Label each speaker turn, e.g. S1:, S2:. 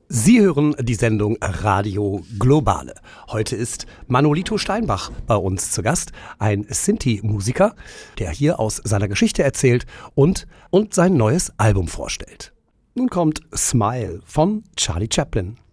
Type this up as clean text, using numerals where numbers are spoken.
S1: Sie hören die Sendung Radio Globale. Heute ist Manolito Steinbach bei uns zu Gast, ein Sinti-Musiker, der hier aus seiner Geschichte erzählt und sein neues Album vorstellt. Nun kommt Smile von Charlie Chaplin.